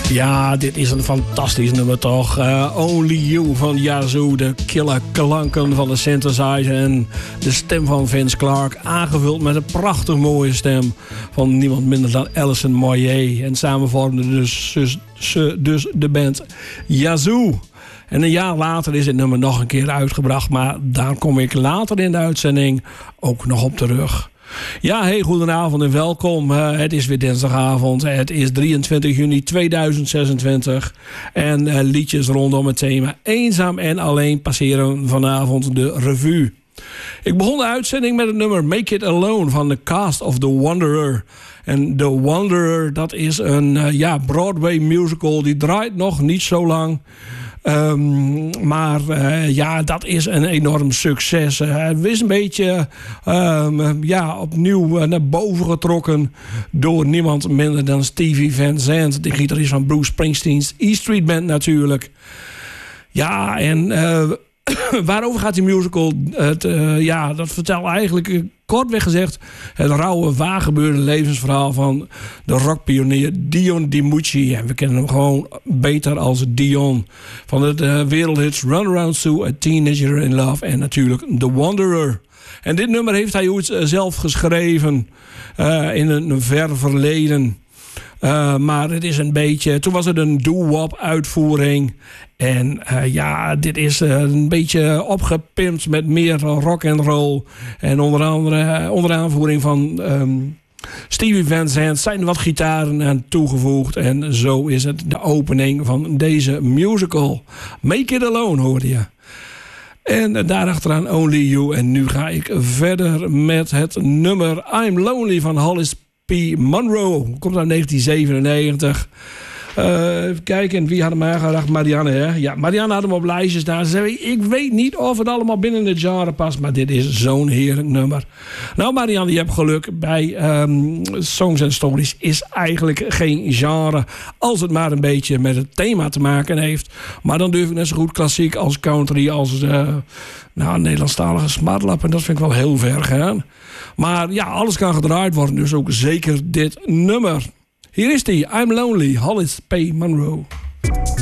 Ja, dit is een fantastisch nummer toch. Only You van Yazoo, de kille klanken van de synthesizer en de stem van Vince Clarke, aangevuld met een prachtig mooie stem van niemand minder dan Alison Moyet. En samen vormden dus de band Yazoo. En een jaar later is het nummer nog een keer uitgebracht, maar daar kom ik later in de uitzending ook nog op terug. Ja, hey, goedenavond en welkom. Het is weer dinsdagavond. Het is 23 juni 2026. En liedjes rondom het thema eenzaam en alleen passeren vanavond de revue. Ik begon de uitzending met het nummer Make It Alone van de cast of The Wanderer. En The Wanderer, dat is een Broadway musical. Die draait nog niet zo lang. Maar dat is een enorm succes. Het is een beetje opnieuw naar boven getrokken door niemand minder dan Stevie Van Zandt, de gitarist van Bruce Springsteen's E Street Band natuurlijk. Ja, en waarover gaat die musical? Dat vertelt eigenlijk kortweg gezegd het rauwe, waargebeurde levensverhaal van de rockpionier Dion DiMucci. En we kennen hem gewoon beter als Dion. Van de wereldhits Run Around Sue, A Teenager in Love en natuurlijk The Wanderer. En dit nummer heeft hij ooit zelf geschreven in een ver verleden. Maar het is een beetje... Toen was het een doo-wop uitvoering. En dit is een beetje opgepimpt met meer rock and roll. En onder aanvoering van Stevie Van Zandt zijn er wat gitaren aan toegevoegd. En zo is het de opening van deze musical. Make It Alone hoorde je. En daarachteraan Only You. En nu ga ik verder met het nummer I'm Lonely van Hollis P. Monroe. Komt uit 1997. Even kijken, wie had hem aangebracht? Marianne, hè? Ja, Marianne had hem op lijstjes staan. Ze zei, ik weet niet of het allemaal binnen het genre past, maar dit is zo'n heerlijk nummer. Nou, Marianne, je hebt geluk. Bij Songs and Stories is eigenlijk geen genre, als het maar een beetje met het thema te maken heeft. Maar dan durf ik net zo goed klassiek als country, als Nederlandstalige smartlap. En dat vind ik wel heel ver gaan. Maar ja, alles kan gedraaid worden, dus ook zeker dit nummer. Hier is die, I'm Lonely, Hollis P. Monroe.